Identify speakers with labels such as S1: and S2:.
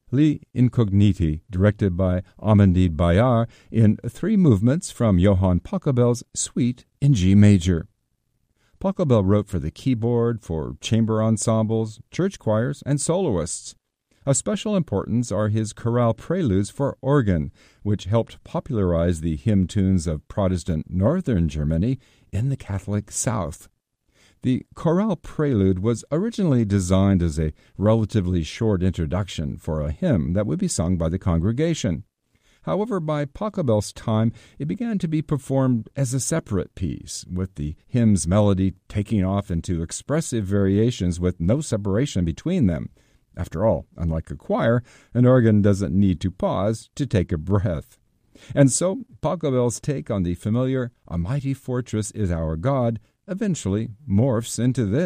S1: Li Incogniti, directed by Amandine Bayard, in 3 movements from Johann Pachelbel's Suite in G major. Pachelbel wrote for the keyboard, for chamber ensembles, church choirs, and soloists. Of special importance are his chorale preludes for organ, which helped popularize the hymn tunes of Protestant northern Germany in the Catholic South. The chorale prelude was originally designed as a relatively short introduction for a hymn that would be sung by the congregation. However, by Pachelbel's time, it began to be performed as a separate piece, with the hymn's melody taking off into expressive variations with no separation between them. After all, unlike a choir, an organ doesn't need to pause to take a breath. And so, Pachelbel's take on the familiar "A Mighty Fortress is Our God" eventually morphs into this.